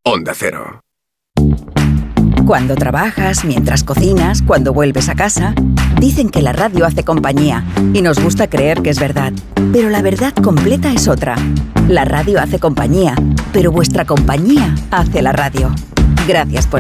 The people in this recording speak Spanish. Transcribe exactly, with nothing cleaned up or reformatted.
Onda Cero. Cuando trabajas, mientras cocinas, cuando vuelves a casa, dicen que la radio hace compañía y nos gusta creer que es verdad. Pero la verdad completa es otra. La radio hace compañía, pero vuestra compañía hace la radio. Gracias por